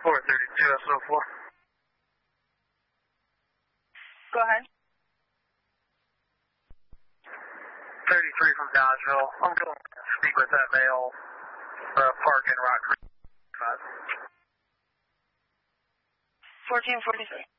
432 SO4. Go ahead. 33 from Dodgeville. I'm going to speak with that male park in Rock Creek. 1443.